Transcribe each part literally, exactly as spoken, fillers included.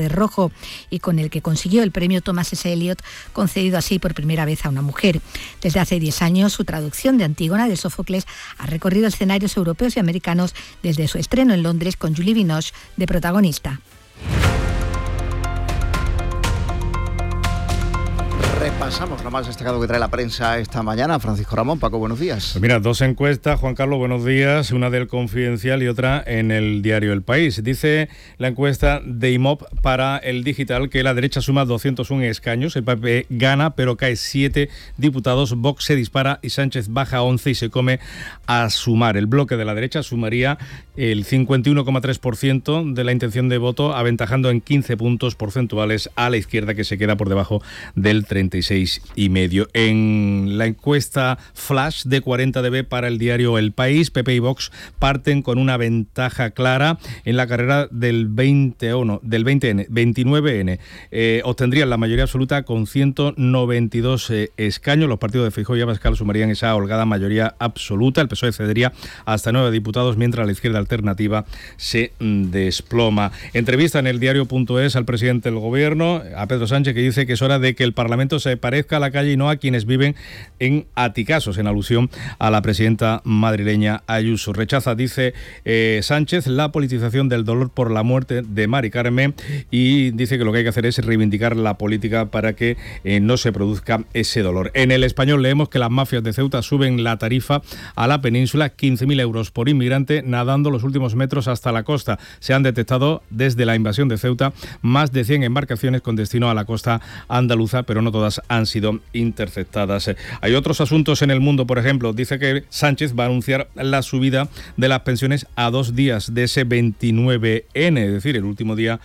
de rojo y con el que consiguió el premio Thomas S. Eliot, concedido así por primera vez a una mujer. Desde hace diez años, su traducción de Antígona de Sófocles ha recorrido escenarios europeos y americanos desde su estreno en Londres con Julie Binoche de protagonista. Repasamos lo más destacado que trae la prensa esta mañana. Francisco Ramón, Paco, buenos días. Pues mira, dos encuestas, Juan Carlos, buenos días, una del Confidencial y otra en el diario El País. Dice la encuesta de I M O P para el digital que la derecha suma doscientos uno escaños, el P P gana pero cae siete diputados, Vox se dispara y Sánchez baja once y se come a Sumar. El bloque de la derecha sumaría el cincuenta y uno coma tres por ciento de la intención de voto, aventajando en quince puntos porcentuales a la izquierda, que se queda por debajo del treinta y seis y medio. En la encuesta flash de cuarenta D B para el diario El País, P P y Vox parten con una ventaja clara en la carrera del veinte o no, del veinte ene, veintinueve ene. Eh, obtendrían la mayoría absoluta con ciento noventa y dos eh, escaños. Los partidos de Feijóo y Abascal sumarían esa holgada mayoría absoluta. El P S O E cedería hasta nueve diputados, mientras la izquierda alternativa se desploma. Entrevista en el diario.es al presidente del gobierno, a Pedro Sánchez, que dice que es hora de que el Parlamento se parezca a la calle y no a quienes viven en aticazos, en alusión a la presidenta madrileña Ayuso. Rechaza, dice eh, Sánchez, la politización del dolor por la muerte de Mari Carmen y dice que lo que hay que hacer es reivindicar la política para que eh, no se produzca ese dolor. En El Español leemos que las mafias de Ceuta suben la tarifa a la península, quince mil euros por inmigrante nadando los últimos metros hasta la costa. Se han detectado desde la invasión de Ceuta más de cien embarcaciones con destino a la costa andaluza, pero no todas han sido interceptadas. Hay otros asuntos en El Mundo, por ejemplo, dice que Sánchez va a anunciar la subida de las pensiones a dos días de ese veintinueve ene, es decir, el último día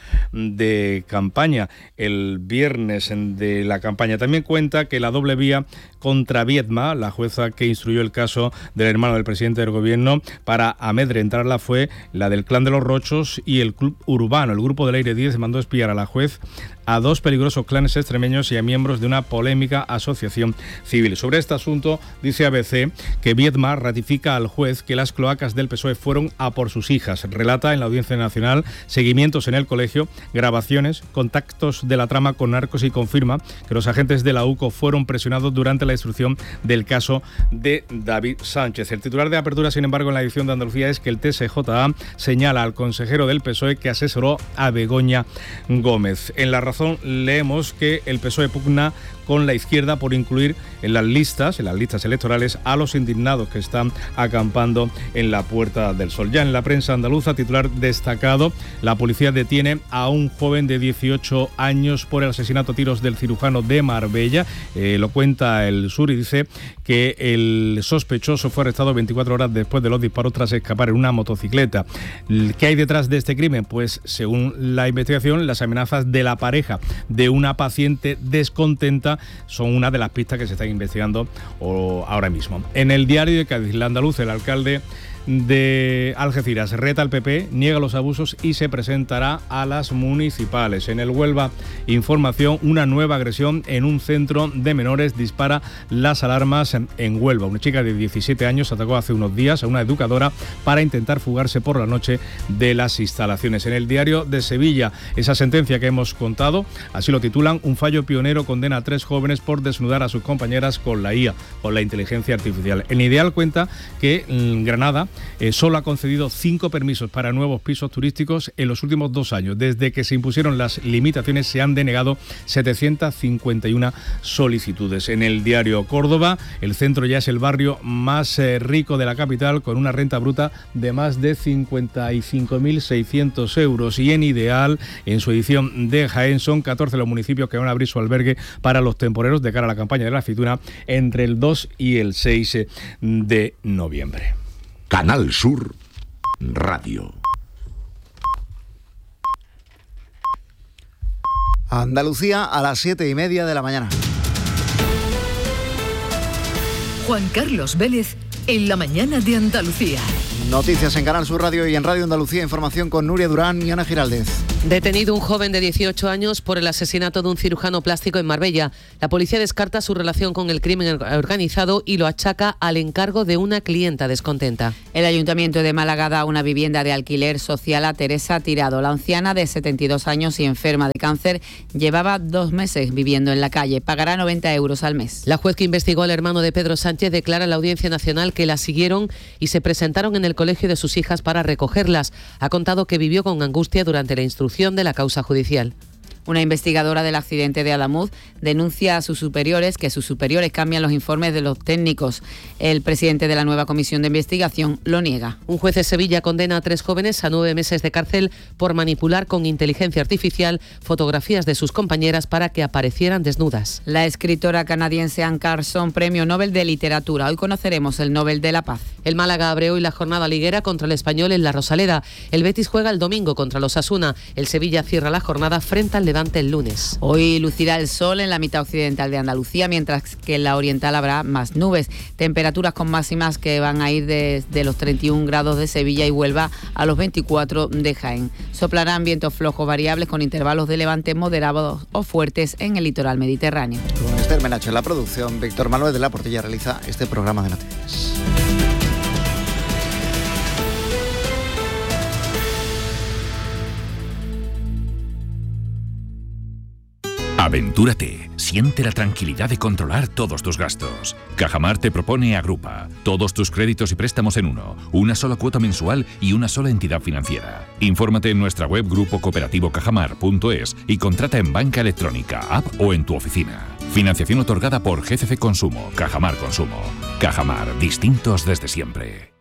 de campaña, el viernes de la campaña. También cuenta que la doble vía contra Viedma, la jueza que instruyó el caso del hermano del presidente del gobierno para amedrentarla, fue la del Clan de los Rochos y el Club Urbano. El grupo del Aire diez mandó espiar a la juez a dos peligrosos clanes extremeños y a miembros de una polémica asociación civil. Sobre este asunto, dice A B C que Viedma ratifica al juez que las cloacas del P S O E fueron a por sus hijas. Relata en la Audiencia Nacional seguimientos en el colegio, grabaciones, contactos de la trama con narcos y confirma que los agentes de la U C O fueron presionados durante la instrucción del caso de David Sánchez. El titular de apertura, sin embargo, en la edición de Andalucía es que el T S J A señala al consejero del P S O E que asesoró a Begoña Gómez. En La Razón leemos que el P S O E pugna con la izquierda por incluir en las listas, en las listas electorales, a los indignados que están acampando en la Puerta del Sol. Ya en la prensa andaluza, titular destacado, la policía detiene a un joven de dieciocho años por el asesinato a tiros del cirujano de Marbella. Eh, lo cuenta El Sur y dice que el sospechoso fue arrestado veinticuatro horas después de los disparos tras escapar en una motocicleta. ¿Qué hay detrás de este crimen? Pues, según la investigación, las amenazas de la pareja de una paciente descontenta son una de las pistas que se están investigando ahora mismo. En el diario de Cádiz, La Andaluz, el alcalde de Algeciras reta al P P, niega los abusos y se presentará a las municipales. En el Huelva Información, una nueva agresión en un centro de menores dispara las alarmas en, en Huelva. Una chica de diecisiete años atacó hace unos días a una educadora para intentar fugarse por la noche de las instalaciones. En el diario de Sevilla, esa sentencia que hemos contado, así lo titulan, un fallo pionero condena a tres jóvenes por desnudar a sus compañeras con la I A, con la inteligencia artificial. El Ideal cuenta que en Granada Eh, solo ha concedido cinco permisos para nuevos pisos turísticos en los últimos dos años. Desde que se impusieron las limitaciones se han denegado setecientas cincuenta y una solicitudes. En el diario Córdoba, el centro ya es el barrio más eh, rico de la capital, con una renta bruta de más de cincuenta y cinco mil seiscientos euros. Y en Ideal, en su edición de Jaén, son catorce los municipios que van a abrir su albergue para los temporeros de cara a la campaña de la aceituna entre el dos y el seis de noviembre. Canal Sur Radio. Andalucía a las siete y media de la mañana. Juan Carlos Vélez en la mañana de Andalucía. Noticias en Canal Sur Radio y en Radio Andalucía. Información con Nuria Durán y Ana Giraldez. Detenido un joven de dieciocho años por el asesinato de un cirujano plástico en Marbella. La policía descarta su relación con el crimen organizado y lo achaca al encargo de una clienta descontenta. El Ayuntamiento de Málaga da una vivienda de alquiler social a Teresa Tirado. La anciana de setenta y dos años y enferma de cáncer llevaba dos meses viviendo en la calle. Pagará noventa euros al mes. La juez que investigó al hermano de Pedro Sánchez declara a la Audiencia Nacional que la siguieron y se presentaron en el colegio de sus hijas para recogerlas. Ha contado que vivió con angustia durante la instrucción de la causa judicial. Una investigadora del accidente de Adamuz denuncia a sus superiores que sus superiores cambian los informes de los técnicos. El presidente de la nueva comisión de investigación lo niega. Un juez de Sevilla condena a tres jóvenes a nueve meses de cárcel por manipular con inteligencia artificial fotografías de sus compañeras para que aparecieran desnudas. La escritora canadiense Anne Carson, premio Nobel de Literatura. Hoy conoceremos el Nobel de la Paz. El Málaga abre hoy la jornada liguera contra el Español en la Rosaleda. El Betis juega el domingo contra los Osasuna. El Sevilla cierra la jornada frente al Levante el lunes. Hoy lucirá el sol en la mitad occidental de Andalucía, mientras que en la oriental habrá más nubes. Temperaturas con máximas que van a ir desde los treinta y un grados de Sevilla y Huelva a los veinticuatro de Jaén. Soplarán vientos flojos variables con intervalos de levante moderados o fuertes en el litoral mediterráneo. Con Esther Menacho en la producción, Víctor Manuel de la Portilla realiza este programa de noticias. Aventúrate, siente la tranquilidad de controlar todos tus gastos. Cajamar te propone Agrupa, todos tus créditos y préstamos en uno, una sola cuota mensual y una sola entidad financiera. Infórmate en nuestra web grupo cooperativo cajamar punto es y contrata en banca electrónica, app o en tu oficina. Financiación otorgada por G C C Consumo, Cajamar Consumo. Cajamar, distintos desde siempre.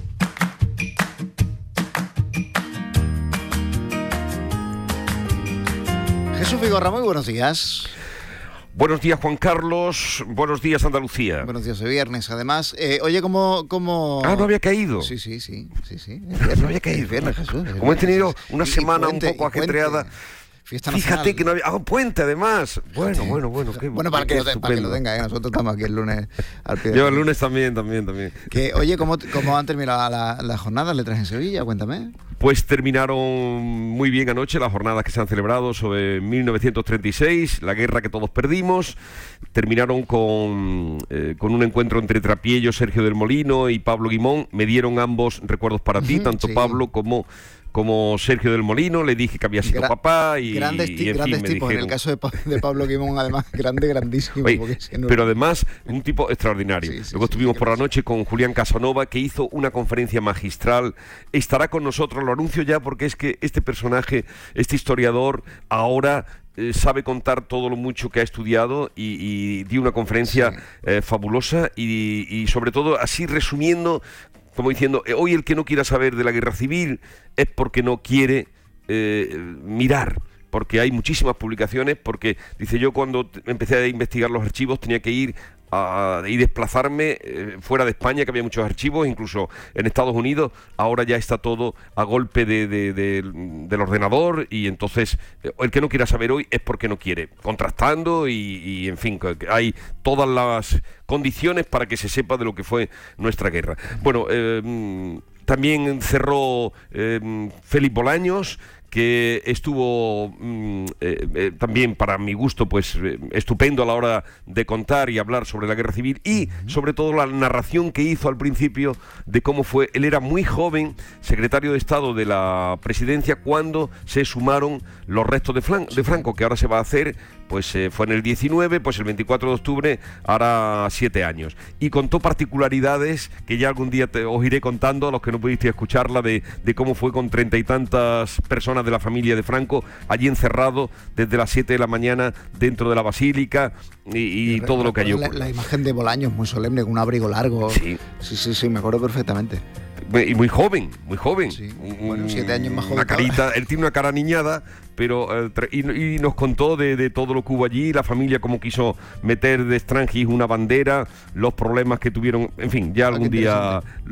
Jesús Vigorra, muy buenos días. Buenos días, Juan Carlos. Buenos días, Andalucía. Buenos días, de viernes, además. Eh, oye, ¿cómo, ¿cómo...? Ah, no había caído. Sí, sí, sí. sí, sí. No había caído. Viernes, Jesús. Como he tenido una y, semana y puente, un poco ajetreada. Fiesta Fíjate nacional. que no había... Ah, un puente, además. Bueno, Sí. bueno, bueno. Qué, Bueno, para, qué que lo, para que lo tenga, ¿eh? Nosotros estamos aquí el lunes al pie de Yo la- el lunes también, también, también. Que, oye, ¿cómo, ¿cómo han terminado las la jornadas? ¿Letras en Sevilla? Cuéntame. Pues terminaron muy bien anoche las jornadas que se han celebrado sobre mil novecientos treinta y seis, la guerra que todos perdimos. Terminaron con, eh, con un encuentro entre Trapiello, Sergio del Molino y Pablo Guimón. Me dieron ambos recuerdos para ti, Ujú, tanto sí. Pablo como... como Sergio del Molino, le dije que había sido Gra- papá y, Grandes, y, ti- en grandes fin, me tipos. En el dijeron... caso de, Pa- de Pablo Guimón, además, grande, grandísimo. Oye, porque si no- pero además un tipo extraordinario. Sí, sí, Luego sí, estuvimos qué por la pasa. noche con Julián Casanova, que hizo una conferencia magistral. Estará con nosotros, lo anuncio ya, porque es que este personaje, este historiador, ahora eh, sabe contar todo lo mucho que ha estudiado y, y dio una conferencia Sí. eh, fabulosa y, y sobre todo así resumiendo, como diciendo, eh, hoy el que no quiera saber de la guerra civil es porque no quiere eh, mirar, porque hay muchísimas publicaciones, porque, dice, yo cuando t- empecé a investigar los archivos tenía que ir a, y desplazarme eh, fuera de España, que había muchos archivos, incluso en Estados Unidos. Ahora ya está todo a golpe de, de- de- del ordenador y entonces eh, el que no quiera saber hoy es porque no quiere, contrastando y, y en fin, que hay todas las condiciones para que se sepa de lo que fue nuestra guerra. Bueno, eh, mm, también cerró eh, Félix Bolaños, que estuvo mm, eh, eh, también para mi gusto pues eh, estupendo a la hora de contar y hablar sobre la guerra civil y sobre todo la narración que hizo al principio de cómo fue. Él era muy joven, secretario de Estado de la presidencia, cuando se sumaron los restos de, Flan- de Franco, que ahora se va a hacer, pues eh, fue en el diecinueve, pues el veinticuatro de octubre, hará siete años. Y contó particularidades que ya algún día te, os iré contando a los que no pudiste escucharla, de, de cómo fue con treinta y tantas personas de la familia de Franco, allí encerrado desde las siete de la mañana dentro de la basílica y, y Y todo lo que hay recuerdo ocurrido. la, la imagen de Bolaños, muy solemne, con un abrigo largo. Sí. sí, sí, sí, me acuerdo perfectamente. Y muy joven, muy joven. Sí, bueno, siete años más joven Una que ahora. carita, él tiene una cara niñada, pero eh, tra- y, y nos contó de, de todo lo que hubo allí, la familia cómo quiso meter de Strangis una bandera, los problemas que tuvieron, en fin, ya Ah, algún qué día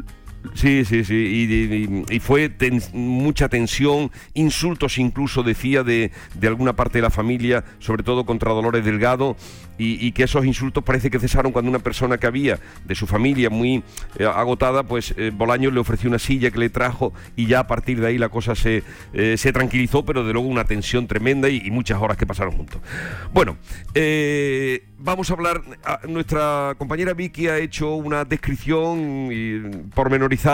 Sí, sí, sí, y, y, y fue ten, mucha tensión, insultos incluso, decía, de, de alguna parte de la familia, sobre todo contra Dolores Delgado, y, y que esos insultos parece que cesaron cuando una persona que había de su familia muy eh, agotada, pues eh, Bolaños le ofreció una silla que le trajo, y ya a partir de ahí la cosa se, eh, se tranquilizó, pero de luego una tensión tremenda y, y muchas horas que pasaron juntos. Bueno, eh, vamos a hablar, a, nuestra compañera Vicky ha hecho una descripción y, pormenorizada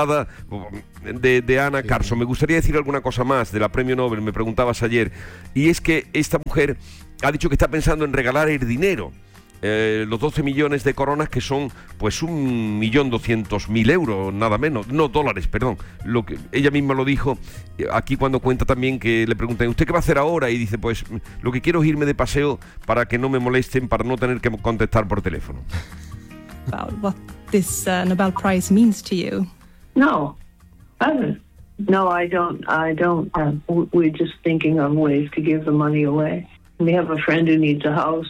de, de Ana sí. Carson. Me gustaría decir alguna cosa más de la Premio Nobel, me preguntabas ayer, y es que esta mujer ha dicho que está pensando en regalar el dinero, eh, los doce millones de coronas, que son pues un millón doscientos mil euros, nada menos, no dólares, perdón, lo que ella misma lo dijo aquí cuando cuenta también que le preguntan, ¿usted qué va a hacer ahora? Y dice, pues lo que quiero es irme de paseo para que no me molesten, para no tener que contestar por teléfono. About what this uh, Nobel Prize means to you. No, I no, I don't. I don't. Uh, we're just thinking of ways to give the money away. We have a friend who needs a house,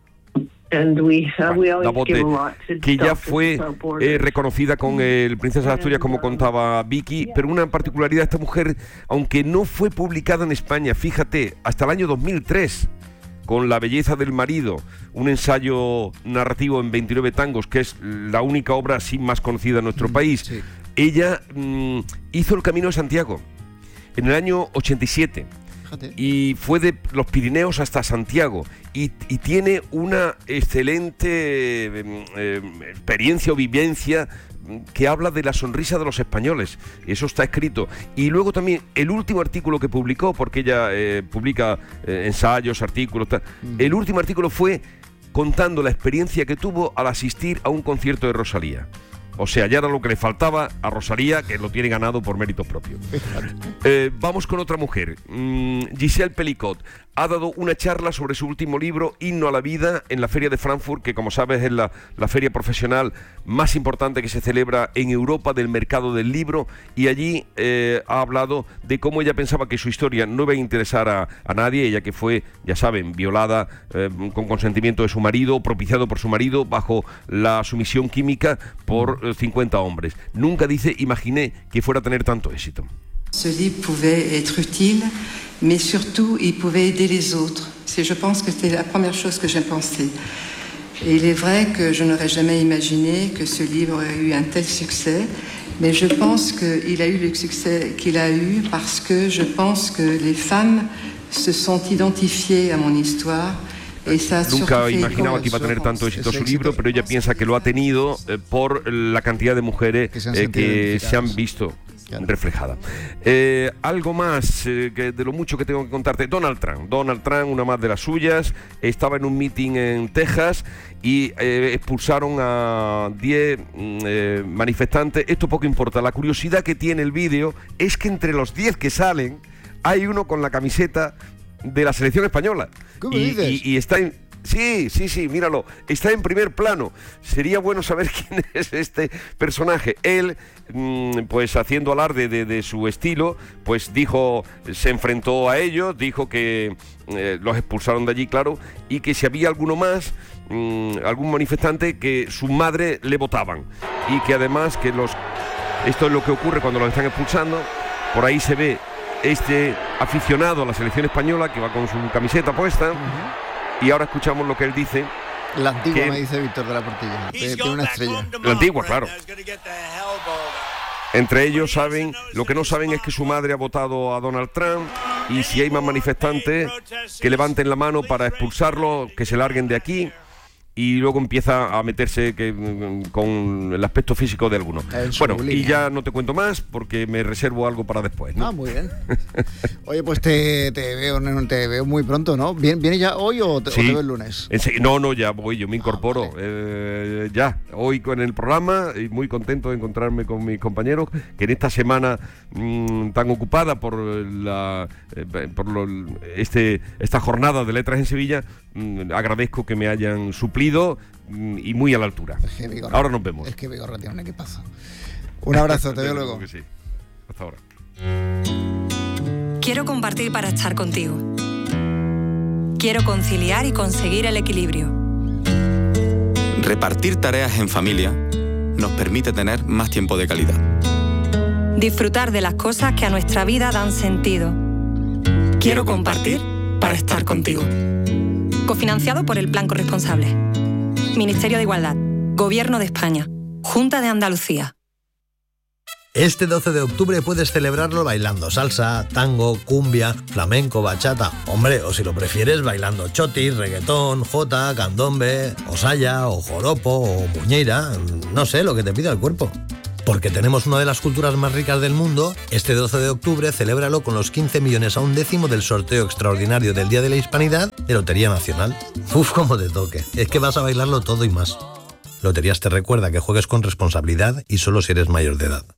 and we uh, we always give a lot to que ya fue eh, reconocida con el Princesa de Asturias, como contaba Vicky, pero una particularidad de esta mujer, aunque no fue publicada en España, fíjate, hasta el año dos mil tres. Con La belleza del marido, un ensayo narrativo en veintinueve tangos, que es la única obra así más conocida en nuestro país. Sí. Ella mmm, hizo el Camino de Santiago en el año ochenta y siete. Fíjate. Y fue de los Pirineos hasta Santiago y, y tiene una excelente eh, experiencia o vivencia que habla de la sonrisa de los españoles. Eso está escrito. Y luego también el último artículo que publicó, porque ella eh, publica eh, ensayos, artículos, tal, mm. el último artículo fue contando la experiencia que tuvo al asistir a un concierto de Rosalía. O sea, ya era lo que le faltaba a Rosalía, que lo tiene ganado por méritos propios. Eh, vamos con otra mujer. Mm, Giselle Pelicot ha dado una charla sobre su último libro, Himno a la vida, en la Feria de Frankfurt, que como sabes es la, la feria profesional más importante que se celebra en Europa del mercado del libro, y allí eh, ha hablado de cómo ella pensaba que su historia no iba a interesar a, a nadie, ella que fue, ya saben, violada eh, con consentimiento de su marido, propiciado por su marido, bajo la sumisión química por eh, cincuenta hombres. Nunca, dice, imaginé que fuera a tener tanto éxito. Ce livre pouvait être utile, mais surtout, il pouvait aider les autres. C'est, je pense que c'était la première chose que j'ai pensée. Et il est vrai que je n'aurais jamais imaginé que ce livre aurait eu un tel succès, mais je pense qu'il a eu le succès qu'il a eu parce que je pense que les femmes se sont identifiées à mon histoire. Nunca imaginaba que iba a tener tanto éxito su libro, pero ella piensa que lo ha tenido eh, por la cantidad de mujeres que se han, eh, que se han visto reflejada. Eh, algo más eh, que de lo mucho que tengo que contarte. Donald Trump, Donald Trump, una más de las suyas, estaba en un meeting en Texas y eh, expulsaron a diez eh, manifestantes. Esto poco importa. La curiosidad que tiene el vídeo es que entre los diez que salen hay uno con la camiseta de la selección española. ¿Cómo dices? Y, y, y está en... Sí, sí, sí, míralo, está en primer plano. Sería bueno saber quién es este personaje. Él, mmm, pues haciendo alarde de, de su estilo, pues dijo, se enfrentó a ellos, dijo que eh, los expulsaron de allí, claro, y que si había alguno más, mmm, algún manifestante, que su madre le votaban. Y que además que los... Esto es lo que ocurre cuando los están expulsando. Por ahí se ve este aficionado a la selección española que va con su camiseta puesta. Uh-huh. Y ahora escuchamos lo que él dice. La antigua, que... me dice Víctor de la Portilla. Tiene una estrella. La antigua, claro. Entre ellos saben, lo que no saben es que su madre ha votado a Donald Trump, y si hay más manifestantes, que levanten la mano para expulsarlo, que se larguen de aquí. Y luego empieza a meterse que, con el aspecto físico de algunos. Bueno, bulimia. Y ya no te cuento más porque me reservo algo para después, ¿no? Ah, muy bien. Oye, pues te, te veo te veo muy pronto, ¿no? ¿Vienes ya hoy o te, sí. o te veo el lunes? No, no, ya voy, yo me incorporo. Ah, vale. eh, ya, hoy con el programa, y muy contento de encontrarme con mis compañeros, que en esta semana mmm, tan ocupada por la eh, por lo, este esta jornada de letras en Sevilla, mmm, agradezco que me hayan suplido y muy a la altura. Es que Vigorra, ahora nos vemos. Es que Vigorra tiene un equipazo. Un abrazo, te veo luego. Que sí. Hasta ahora. Quiero compartir para estar contigo. Quiero conciliar y conseguir el equilibrio. Repartir tareas en familia nos permite tener más tiempo de calidad. Disfrutar de las cosas que a nuestra vida dan sentido. Quiero compartir para estar contigo. Cofinanciado por el Plan Corresponsable. Ministerio de Igualdad. Gobierno de España. Junta de Andalucía. Este doce de octubre puedes celebrarlo bailando salsa, tango, cumbia, flamenco, bachata. Hombre, o si lo prefieres, bailando chotis, reggaetón, jota, candombe, o saya, o joropo, o muñeira. No sé, lo que te pida el cuerpo. Porque tenemos una de las culturas más ricas del mundo, este doce de octubre celébralo con los quince millones a un décimo del sorteo extraordinario del Día de la Hispanidad de Lotería Nacional. Uf, cómo te toque. Es que vas a bailarlo todo y más. Loterías te recuerda que juegues con responsabilidad y solo si eres mayor de edad.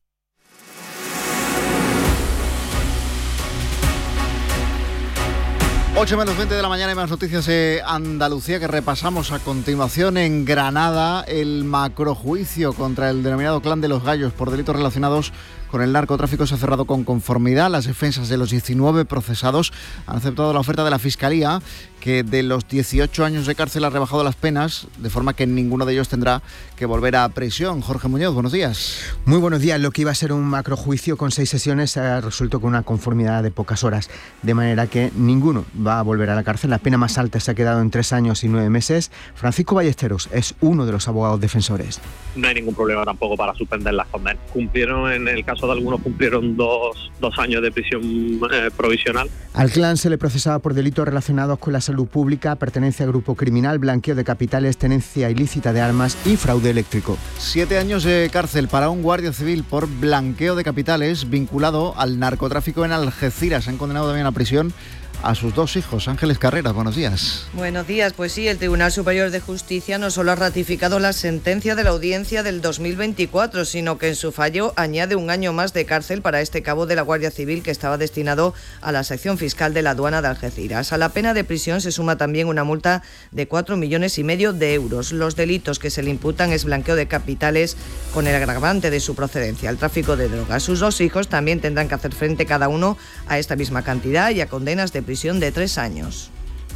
ocho menos veinte de la mañana y más noticias de Andalucía que repasamos a continuación. En Granada, el macrojuicio contra el denominado Clan de los Gallos por delitos relacionados con el narcotráfico se ha cerrado con conformidad. Las defensas de los diecinueve procesados han aceptado la oferta de la Fiscalía, que de los dieciocho años de cárcel ha rebajado las penas, de forma que ninguno de ellos tendrá que volver a prisión. Jorge Muñoz, buenos días. Muy buenos días. Lo que iba a ser un macrojuicio con seis sesiones ha resuelto con una conformidad de pocas horas, de manera que ninguno va a volver a la cárcel. La pena más alta se ha quedado en tres años y nueve meses. Francisco Ballesteros es uno de los abogados defensores. No hay ningún problema tampoco para suspender las condenas. Cumplieron, en el caso de algunos, cumplieron dos, dos años de prisión eh, provisional. Al clan se le procesaba por delitos relacionados con la salud pública, pertenencia a grupo criminal, blanqueo de capitales, tenencia ilícita de armas y fraude eléctrico. Siete años de cárcel para un guardia civil por blanqueo de capitales vinculado al narcotráfico en Algeciras. Han condenado también a prisión a sus dos hijos. Ángeles Carreras, buenos días. Buenos días, pues sí, el Tribunal Superior de Justicia no solo ha ratificado la sentencia de la audiencia del dos mil veinticuatro, sino que en su fallo añade un año más de cárcel para este cabo de la Guardia Civil que estaba destinado a la sección fiscal de la aduana de Algeciras. A la pena de prisión se suma también una multa de cuatro millones y medio de euros. Los delitos que se le imputan es blanqueo de capitales con el agravante de su procedencia, el tráfico de drogas. Sus dos hijos también tendrán que hacer frente cada uno a esta misma cantidad y a condenas de prisión de tres años.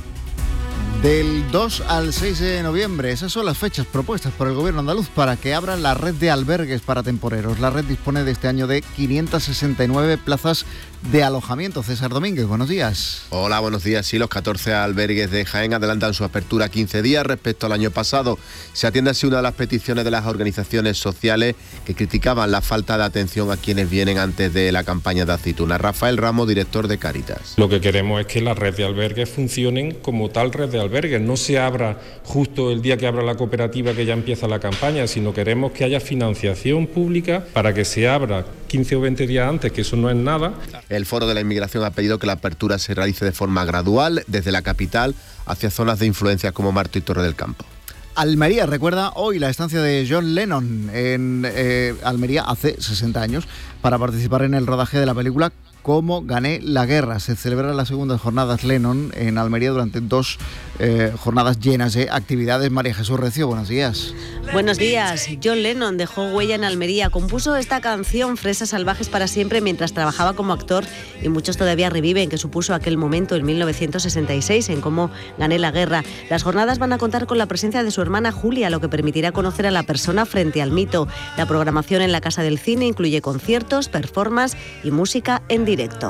Del dos al seis de noviembre, esas son las fechas propuestas por el Gobierno andaluz para que abran la red de albergues para temporeros. La red dispone de este año de quinientas sesenta y nueve plazas de alojamiento. César Domínguez, buenos días. Hola, buenos días. Sí, los catorce albergues de Jaén adelantan su apertura a quince días respecto al año pasado. Se atiende así una de las peticiones de las organizaciones sociales que criticaban la falta de atención a quienes vienen antes de la campaña de aceituna. Rafael Ramos, director de Cáritas. Lo que queremos es que la red de albergues funcionen como tal red de albergues. No se abra justo el día que abra la cooperativa que ya empieza la campaña, sino queremos que haya financiación pública para que se abra quince o veinte días antes, que eso no es nada. El Foro de la Inmigración ha pedido que la apertura se realice de forma gradual desde la capital hacia zonas de influencia como Marto y Torre del Campo. Almería recuerda hoy la estancia de John Lennon en eh, Almería hace sesenta años para participar en el rodaje de la película Cómo gané la guerra. Se celebran las segundas jornadas Lennon en Almería durante dos eh, jornadas llenas de actividades. María Jesús Recio, buenos días. Buenos días. John Lennon dejó huella en Almería. Compuso esta canción Fresas salvajes para siempre mientras trabajaba como actor y muchos todavía reviven que supuso aquel momento en mil novecientos sesenta y seis en Cómo gané la guerra. Las jornadas van a contar con la presencia de su hermana Julia, lo que permitirá conocer a la persona frente al mito. La programación en la Casa del Cine incluye conciertos, performance y música en directo. Directo.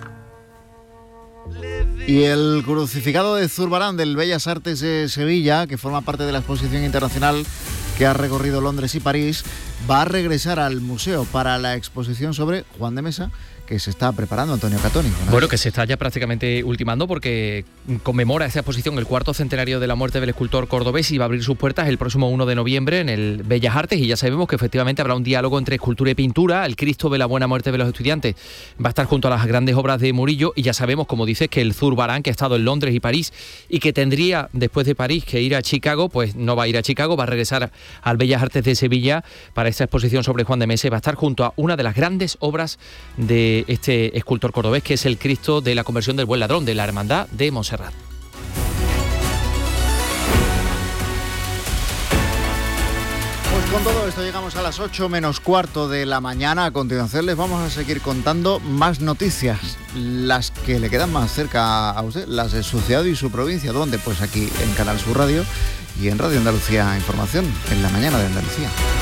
Y el crucificado de Zurbarán del Bellas Artes de Sevilla, que forma parte de la exposición internacional que ha recorrido Londres y París, va a regresar al museo para la exposición sobre Juan de Mesa, que se está preparando, Antonio Catoni. Bueno, que se está ya prácticamente ultimando porque conmemora esta exposición el cuarto centenario de la muerte del escultor cordobés y va a abrir sus puertas el próximo uno de noviembre en el Bellas Artes, y ya sabemos que efectivamente habrá un diálogo entre escultura y pintura. El Cristo de la Buena Muerte de los Estudiantes va a estar junto a las grandes obras de Murillo, y ya sabemos, como dices, que el Zurbarán, que ha estado en Londres y París y que tendría después de París que ir a Chicago, pues no va a ir a Chicago, va a regresar al Bellas Artes de Sevilla para esta exposición sobre Juan de Mesa. Va a estar junto a una de las grandes obras de este escultor cordobés, que es el Cristo de la Conversión del Buen Ladrón, de la Hermandad de Montserrat. Pues con todo esto llegamos a las ocho menos cuarto de la mañana. A continuación les vamos a seguir contando más noticias, las que le quedan más cerca a usted, las de su ciudad y su provincia. ¿Dónde? Pues aquí en Canal Sur Radio y en Radio Andalucía Información, en la mañana de Andalucía.